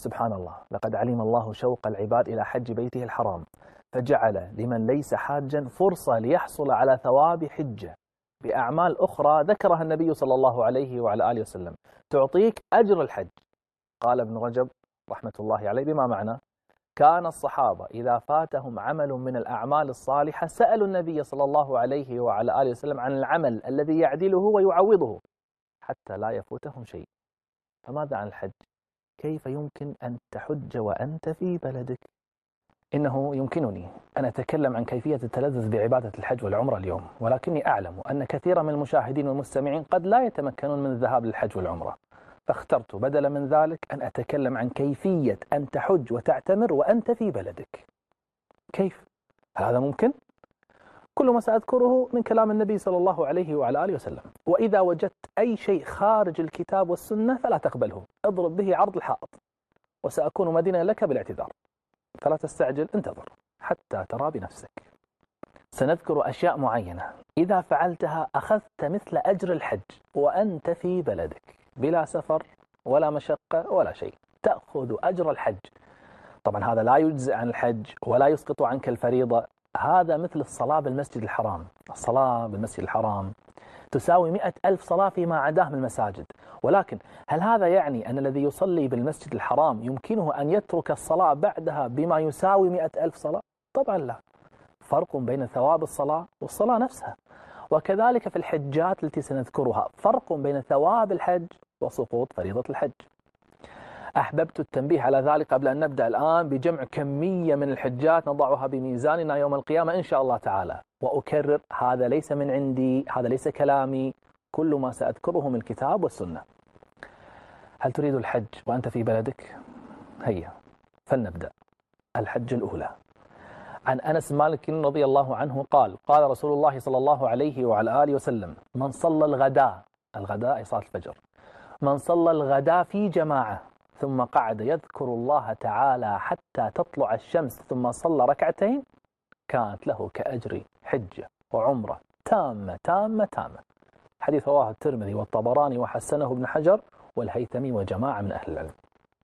سبحان الله، لقد علم الله شوق العباد إلى حج بيته الحرام، فجعل لمن ليس حاجا فرصة ليحصل على ثواب حجة بأعمال أخرى ذكرها النبي صلى الله عليه وعلى آله وسلم تعطيك أجر الحج. قال ابن رجب رحمة الله عليه بما معنى: كان الصحابة إذا فاتهم عمل من الأعمال الصالحة سألوا النبي صلى الله عليه وعلى آله وسلم عن العمل الذي يعدله ويعوضه حتى لا يفوتهم شيء. فماذا عن الحج؟ كيف يمكن أن تحج وأنت في بلدك؟ إنه يمكنني أن أتكلم عن كيفية التلذذ بعبادة الحج والعمرة اليوم، ولكني أعلم أن كثيرا من المشاهدين والمستمعين قد لا يتمكنون من الذهاب للحج والعمرة، فاخترت بدلا من ذلك أن أتكلم عن كيفية أن تحج وتعتمر وأنت في بلدك. كيف؟ هل هذا ممكن؟ كل ما سأذكره من كلام النبي صلى الله عليه وعلى آله وسلم، وإذا وجدت أي شيء خارج الكتاب والسنة فلا تقبله، اضرب به عرض الحائط، وسأكون مدينا لك بالاعتذار، فلا تستعجل، انتظر حتى ترى بنفسك. سنذكر أشياء معينة إذا فعلتها أخذت مثل أجر الحج وأنت في بلدك بلا سفر ولا مشقة ولا شيء، تأخذ أجر الحج. طبعا هذا لا يجزئ عن الحج ولا يسقط عنك الفريضة، هذا مثل الصلاة بالمسجد الحرام. الصلاة بالمسجد الحرام تساوي 100,000 صلاة فيما عداه من المساجد، ولكن هل هذا يعني أن الذي يصلي بالمسجد الحرام يمكنه أن يترك الصلاة بعدها بما يساوي 100,000 صلاة؟ طبعا لا، فرق بين ثواب الصلاة والصلاة نفسها. وكذلك في الحجات التي سنذكرها فرق بين ثواب الحج وسقوط فريضة الحج. أحببت التنبيه على ذلك قبل أن نبدأ الآن بجمع كمية من الحجات نضعها بميزاننا يوم القيامة إن شاء الله تعالى. وأكرر، هذا ليس من عندي، هذا ليس كلامي، كل ما سأذكره من الكتاب والسنة. هل تريد الحج وأنت في بلدك؟ هيا فلنبدأ. الحج الأولى. عن أنس مالك رضي الله عنه قال: قال رسول الله صلى الله عليه وعلى آله وسلم: من صلى الغداء أي صلاة الفجر، من صلى الغداء في جماعة ثم قعد يذكر الله تعالى حتى تطلع الشمس ثم صلى ركعتين كانت له كأجر حجة وعمرة تامة تامة تامة. حديث رواه الترمذي والطبراني وحسنه ابن حجر والهيثمي وجماعة من أهل العلم.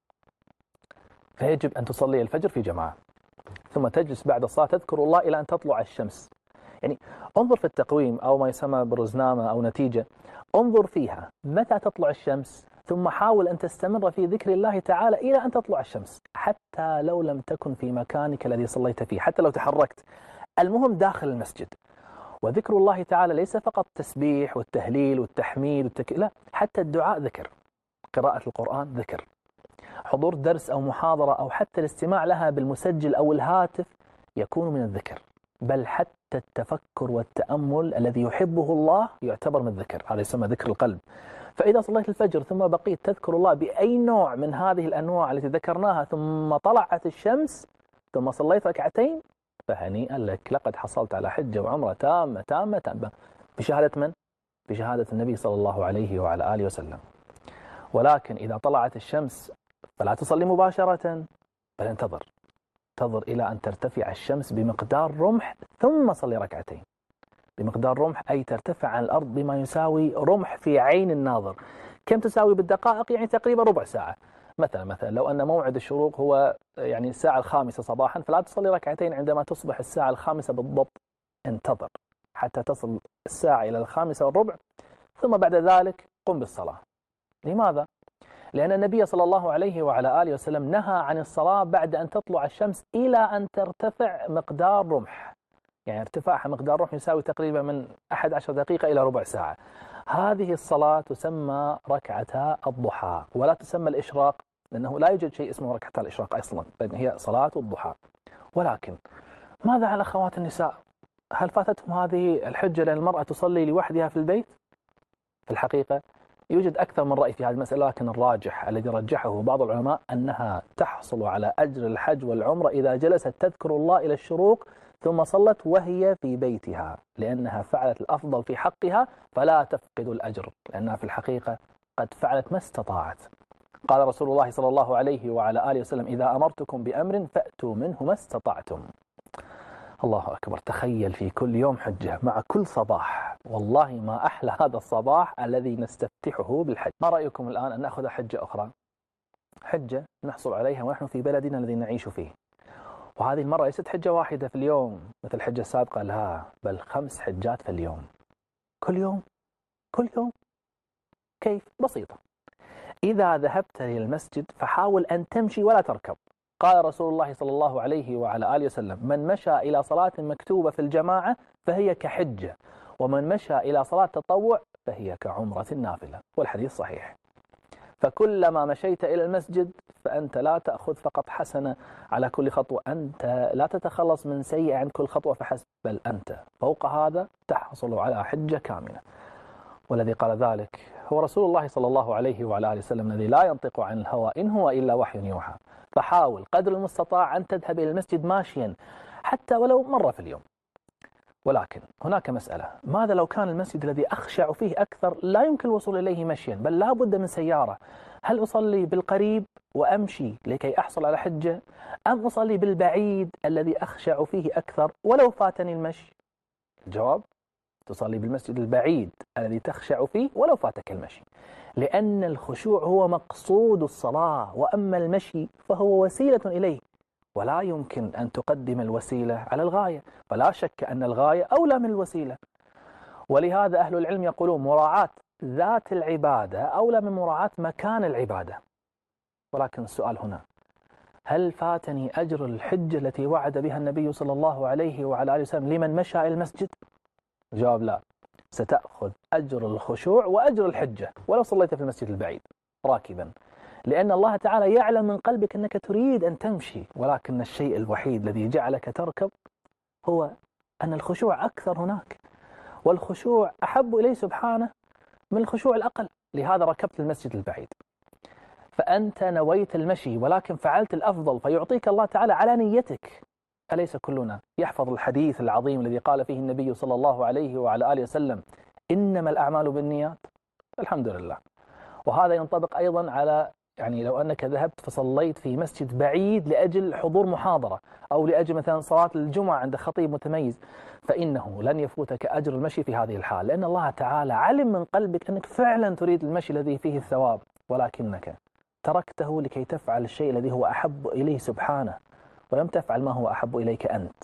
فيجب أن تصلي الفجر في جماعة، ثم تجلس بعد الصلاة تذكر الله إلى أن تطلع الشمس. يعني انظر في التقويم أو ما يسمى برزنامة أو نتيجة، انظر فيها متى تطلع الشمس، ثم حاول أن تستمر في ذكر الله تعالى إلى أن تطلع الشمس، حتى لو لم تكن في مكانك الذي صليت فيه، حتى لو تحركت، المهم داخل المسجد. وذكر الله تعالى ليس فقط تسبيح والتهليل والتحميد لا، حتى الدعاء ذكر، قراءة القرآن ذكر، حضور درس أو محاضرة أو حتى الاستماع لها بالمسجل أو الهاتف يكون من الذكر، بل حتى التفكر والتأمل الذي يحبه الله يعتبر من الذكر، هذا يسمى ذكر القلب. فإذا صليت الفجر ثم بقيت تذكر الله بأي نوع من هذه الأنواع التي ذكرناها ثم طلعت الشمس ثم صليت ركعتين فهنيئا لك، لقد حصلت على حجة وعمرة تامة تامة تامة. بشهادة من؟ بشهادة النبي صلى الله عليه وعلى آله وسلم. ولكن إذا طلعت الشمس فلا تصلي مباشرة، بل انتظر إلى أن ترتفع الشمس بمقدار رمح ثم صلي ركعتين. بمقدار رمح أي ترتفع عن الأرض بما يساوي رمح في عين الناظر. كم تساوي بالدقائق؟ يعني تقريبا ربع ساعة. مثلا لو أن موعد الشروق هو يعني الساعة 5 صباحا، فلا تصلي ركعتين عندما تصبح الساعة 5 بالضبط، انتظر حتى تصل الساعة إلى 5:15 ثم بعد ذلك قم بالصلاة. لماذا؟ لأن النبي صلى الله عليه وعلى آله وسلم نهى عن الصلاة بعد أن تطلع الشمس إلى أن ترتفع مقدار رمح، يعني ارتفاعها مقدار رمح يساوي تقريبا من 11 دقيقة إلى ربع ساعة. هذه الصلاة تسمى ركعتا الضحى، ولا تسمى الإشراق، لأنه لا يوجد شيء اسمه ركعتا الإشراق أصلا، بل هي صلاة الضحى. ولكن ماذا على أخوات النساء؟ هل فاتتهم هذه الحجة لأن المرأة تصلي لوحدها في البيت؟ في الحقيقة يوجد أكثر من رأي في هذه المسألة، لكن الراجح الذي رجحه بعض العلماء أنها تحصل على أجر الحج والعمرة إذا جلست تذكر الله إلى الشروق ثم صلت وهي في بيتها، لأنها فعلت الأفضل في حقها فلا تفقد الأجر، لأنها في الحقيقة قد فعلت ما استطاعت. قال رسول الله صلى الله عليه وعلى آله وسلم: إذا أمرتكم بأمر فأتوا منه ما استطعتم. الله أكبر، تخيل في كل يوم حجة مع كل صباح، والله ما أحلى هذا الصباح الذي نستفتحه بالحج. ما رأيكم الآن أن نأخذ حجة أخرى؟ حجة نحصل عليها ونحن في بلدنا الذي نعيش فيه. وهذه المرة ليست حجة واحدة في اليوم مثل الحجة السابقة، لا، بل 5 حجات في اليوم. كل يوم كل يوم. كيف؟ بسيطة. إذا ذهبت للمسجد فحاول أن تمشي ولا تركب. قال رسول الله صلى الله عليه وعلى آله وسلم: من مشى إلى صلاة مكتوبة في الجماعة فهي كحجة، ومن مشى إلى صلاة تطوع فهي كعمرة نافلة. والحديث صحيح. فكلما مشيت إلى المسجد فأنت لا تأخذ فقط حسنة على كل خطوة، أنت لا تتخلص من سيئة عن كل خطوة فحسب، بل أنت فوق هذا تحصل على حجة كاملة. والذي قال ذلك هو رسول الله صلى الله عليه وعلى آله وسلم الذي لا ينطق عن الهوى إن هو إلا وحي يوحى. فحاول قدر المستطاع أن تذهب إلى المسجد ماشيا حتى ولو مرة في اليوم. ولكن هناك مسألة: ماذا لو كان المسجد الذي أخشع فيه أكثر لا يمكن الوصول إليه مشيا، بل لا بد من سيارة؟ هل أصلي بالقريب وأمشي لكي أحصل على حجة، أم أصلي بالبعيد الذي أخشع فيه أكثر ولو فاتني المشي؟ الجواب: تصلي بالمسجد البعيد الذي تخشع فيه ولو فاتك المشي، لأن الخشوع هو مقصود الصلاة، وأما المشي فهو وسيلة إليه، ولا يمكن أن تقدم الوسيلة على الغاية، فلا شك أن الغاية أولى من الوسيلة. ولهذا أهل العلم يقولون مراعاة ذات العبادة أولى من مراعاة مكان العبادة. ولكن السؤال هنا: هل فاتني أجر الحجة التي وعد بها النبي صلى الله عليه وعلى آله وسلم لمن مشى إلى المسجد؟ الجواب: لا. ستأخذ أجر الخشوع وأجر الحجة ولو صليت في المسجد البعيد راكبا، لأن الله تعالى يعلم من قلبك أنك تريد أن تمشي، ولكن الشيء الوحيد الذي جعلك تركب هو أن الخشوع أكثر هناك، والخشوع أحب إليه سبحانه من الخشوع الأقل، لهذا ركبت المسجد البعيد. فأنت نويت المشي ولكن فعلت الأفضل فيعطيك الله تعالى على نيتك. أليس كلنا يحفظ الحديث العظيم الذي قال فيه النبي صلى الله عليه وعلى آله وسلم: إنما الأعمال بالنيات؟ الحمد لله. وهذا ينطبق أيضا على، يعني لو أنك ذهبت فصليت في مسجد بعيد لأجل حضور محاضرة أو لأجل مثلا صلاة الجمعة عند خطيب متميز، فإنه لن يفوتك أجر المشي في هذه الحال، لأن الله تعالى علم من قلبك أنك فعلا تريد المشي الذي فيه الثواب، ولكنك تركته لكي تفعل الشيء الذي هو أحب إليه سبحانه، ولم تفعل ما هو أحب إليك أنت.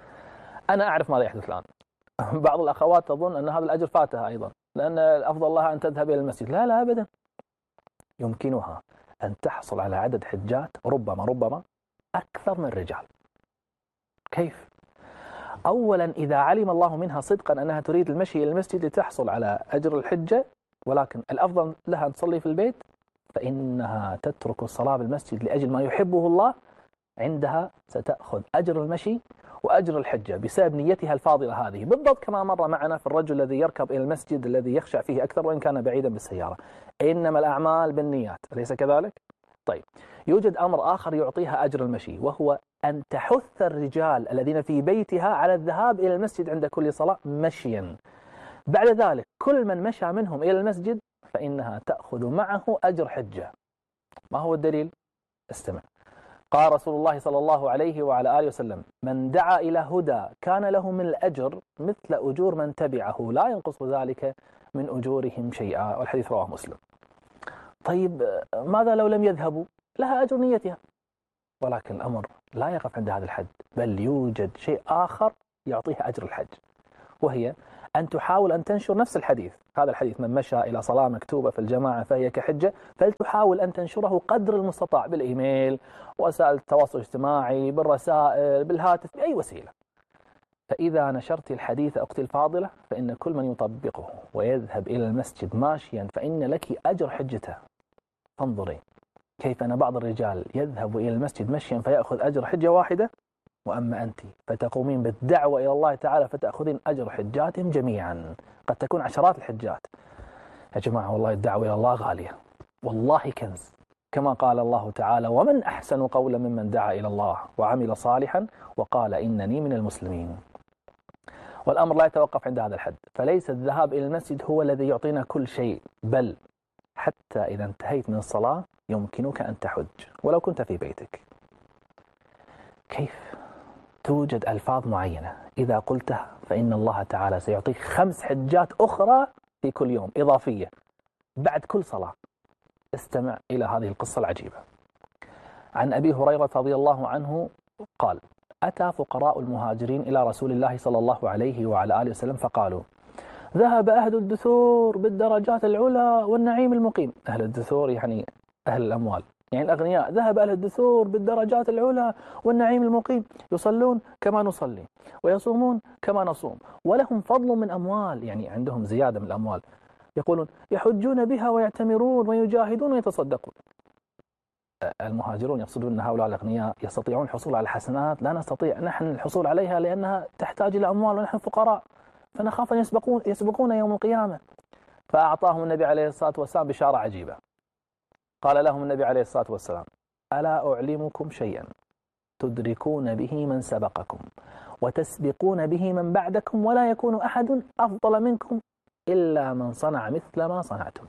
أنا أعرف ماذا يحدث الآن. بعض الأخوات تظن أن هذا الأجر فاتها أيضا، لأن الأفضل لها أن تذهب إلى المسجد. لا لا أبدا، يمكنها أن تحصل على عدد حجات ربما أكثر من الرجال. كيف؟ أولا، إذا علم الله منها صدقا أنها تريد المشي إلى المسجد لتحصل على أجر الحجة، ولكن الأفضل لها أن تصلي في البيت، فإنها تترك الصلاة بالمسجد لأجل ما يحبه الله، عندها ستأخذ أجر المشي وأجر الحجة بسبب نيتها الفاضلة هذه، بالضبط كما مر معنا في الرجل الذي يركب إلى المسجد الذي يخشع فيه أكثر وإن كان بعيدا بالسيارة. إنما الأعمال بالنيات، أليس كذلك؟ طيب، يوجد أمر آخر يعطيها أجر المشي، وهو أن تحث الرجال الذين في بيتها على الذهاب إلى المسجد عند كل صلاة مشيا. بعد ذلك كل من مشى منهم إلى المسجد فإنها تأخذ معه أجر حجة. ما هو الدليل؟ استمع. قال رسول الله صلى الله عليه وعلى آله وسلم: من دعا إلى هدى كان له من الأجر مثل أجور من تبعه لا ينقص ذلك من أجورهم شيئا. والحديث رواه مسلم. طيب، ماذا لو لم يذهبوا؟ لها أجر نيتها، ولكن الأمر لا يقف عند هذا الحد، بل يوجد شيء آخر يعطيها أجر الحج، وهي أن تحاول أن تنشر نفس الحديث. هذا الحديث: من مشى إلى صلاة مكتوبة في الجماعة فهي كحجة، فلتحاول أن تنشره قدر المستطاع بالإيميل، وسائل التواصل الاجتماعي، بالرسائل، بالهاتف، بأي وسيلة. فإذا نشرت الحديث أختي الفاضلة فإن كل من يطبقه ويذهب إلى المسجد ماشيا فإن لك أجر حجته. فانظري كيف أن بعض الرجال يذهب إلى المسجد مشيا فيأخذ أجر حجة واحدة، وأما أنت فتقومين بالدعوة إلى الله تعالى فتأخذين أجر حجاتهم جميعا، قد تكون عشرات الحجات. يا جماعة، والله الدعوة إلى الله غالية، والله كنز، كما قال الله تعالى: ومن أحسن قولا ممن دعا إلى الله وعمل صالحا وقال إنني من المسلمين. والأمر لا يتوقف عند هذا الحد، فليس الذهاب إلى المسجد هو الذي يعطينا كل شيء، بل حتى إذا انتهيت من الصلاة يمكنك أن تحج ولو كنت في بيتك. كيف؟ توجد ألفاظ معينة إذا قلتها فإن الله تعالى سيعطيك 5 حجات أخرى في كل يوم إضافية بعد كل صلاة. استمع إلى هذه القصة العجيبة. عن أبي هريرة رضي الله عنه قال: أتى فقراء المهاجرين إلى رسول الله صلى الله عليه وعلى آله وسلم فقالوا: ذهب أهل الدثور بالدرجات العلى والنعيم المقيم. أهل الدثور يعني أهل الأموال، يعني الأغنياء. ذهب أهل الدثور بالدرجات العلى والنعيم المقيم، يصلون كما نصلي ويصومون كما نصوم، ولهم فضل من أموال، يعني عندهم زيادة من الأموال. يقولون: يحجون بها ويعتمرون ويجاهدون ويتصدقون. المهاجرون يقصدون أن هؤلاء الأغنياء يستطيعون الحصول على حسنات لا نستطيع نحن الحصول عليها، لأنها تحتاج إلى أموال ونحن فقراء، فنخاف أن يسبقون يوم القيامة. فأعطاهم النبي عليه الصلاة والسلام بشارة عجيبة. قال لهم النبي عليه الصلاة والسلام: ألا أعلمكم شيئا تدركون به من سبقكم وتسبقون به من بعدكم، ولا يكون أحد أفضل منكم إلا من صنع مثل ما صنعتم.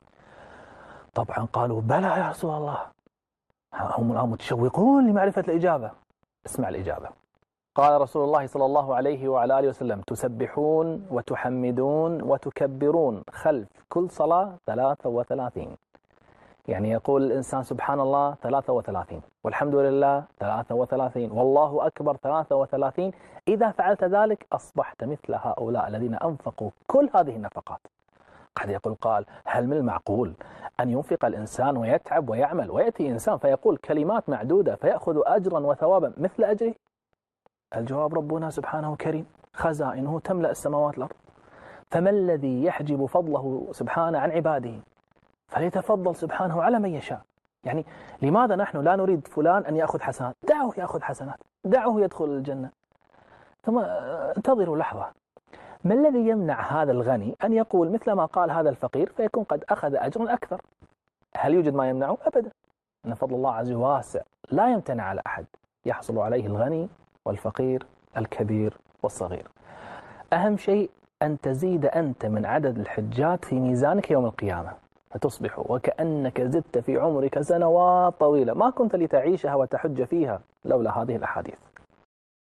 طبعا قالوا: بلى يا رسول الله. هم الآن متشوقون لمعرفة الإجابة. اسمع الإجابة. قال رسول الله صلى الله عليه وعلى آله وسلم: تسبحون وتحمدون وتكبرون خلف كل صلاة 33. يعني يقول الإنسان سبحان الله 33، والحمد لله 33، والله أكبر 33. إذا فعلت ذلك أصبحت مثل هؤلاء الذين أنفقوا كل هذه النفقات. قد يقول قال: هل من المعقول أن ينفق الإنسان ويتعب ويعمل ويأتي إنسان فيقول كلمات معدودة فيأخذ أجرا وثوابا مثل أجره؟ الجواب: ربنا سبحانه كريم، خزائنه تملأ السماوات والأرض، فما الذي يحجب فضله سبحانه عن عباده؟ فليتفضل سبحانه على من يشاء. يعني لماذا نحن لا نريد فلان أن يأخذ حسنات؟ دعوه يأخذ حسنات، دعوه يدخل الجنة. ثم انتظروا لحظة، ما الذي يمنع هذا الغني أن يقول مثل ما قال هذا الفقير فيكون قد أخذ أجرا أكثر؟ هل يوجد ما يمنعه؟ أبدا. أن فضل الله عز وجل واسع لا يمتنع على أحد، يحصل عليه الغني والفقير، الكبير والصغير. أهم شيء أن تزيد أنت من عدد الحجات في ميزانك يوم القيامة، فتصبح وكأنك زدت في عمرك سنوات طويلة ما كنت لتعيشها وتحج فيها لولا هذه الأحاديث.